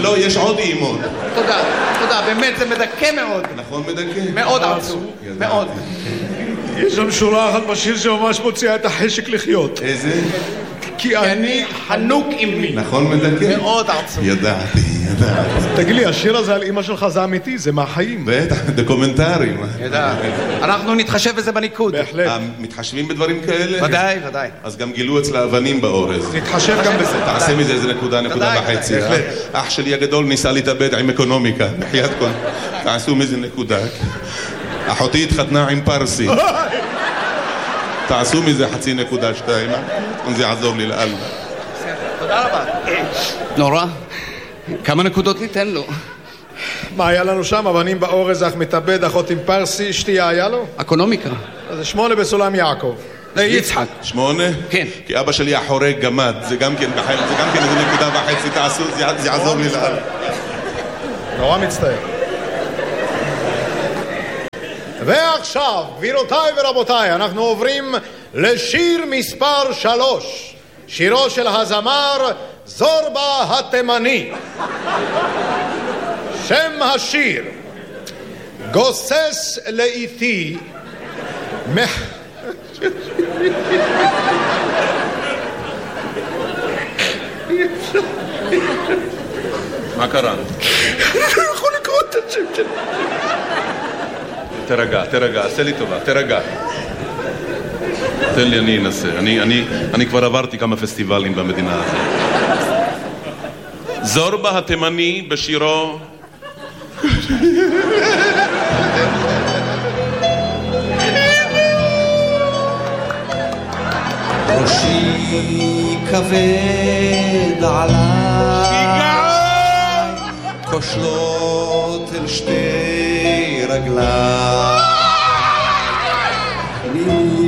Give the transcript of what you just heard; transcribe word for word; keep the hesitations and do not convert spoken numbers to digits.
לא, יש עוד אימות. תודה, תודה, באמת זה מדכא מאוד. נכון מדכא? מאוד עצוב, מאוד. יש שם שורה אחת בשיר שממש מוציאה את החשק לחיות. איזה? כי אני חנוק עמי. נכון מדכא? מאוד עצוב. ידעתי, ידעתי. תגיד לי, השיר הזה על אמא שלך זה אמיתי, זה מהחיים. בטח, דוקומנטרים. ידעתי. אנחנו נתחשב בזה בניקוד. בהחלט. מתחשבים בדברים כאלה? ודאי, ודאי. אז גם גילו אצלה אבנים באורז. נתחשב גם בזה. תעשה מזה איזה נקודה, נקודה וחצי. אח שלי הגדול ניסה להתאבד עם אקונומיקה. בחיית כל. תעשו מזה נקודה. אחותי התחתנה עם פרסי. תעשו מזה חצי נקודה שתיים. זה יעזור לי לאללה. תודה רבה. נורא. כמה נקודות ניתן לו? מה היה לנו שם? אבנים באורז, אח מתאבד, אחות עם פרסי, שתייה היה לו? אקונומיקה. זה שמונה בסולם יעקב. יצחק. שמונה? כן. כי אבא שלי החורג גמד. זה גם כן זה גם כן איזה נקודה וחצי. תעשו, זה יעזור לי לאללה. נורא מצטער. ועכשיו, גבירותיי ורבותיי, אנחנו עוברים לשיר מספר שלוש, שירו של הזמר זורבה התימני. שם השיר: גוסס לאיתי מח... מה קרה? אני יכול לקרוא את השם שלי. תרגע, תרגע, עשה לי טובה, תרגע. תן לי, אני אנסה. אני, אני, אני כבר עברתי כמה פסטיבלים במדינה הזאת. זורבה התימני בשירו... ראשי כבד עליי, כושלות אל שתי רגליי,